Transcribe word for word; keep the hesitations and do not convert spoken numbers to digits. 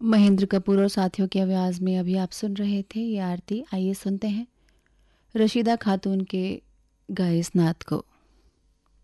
महेंद्र कपूर और साथियों की आवाज़ में अभी आप सुन रहे थे ये आरती। आइए सुनते हैं रशीदा खातून के गाए इस नात को।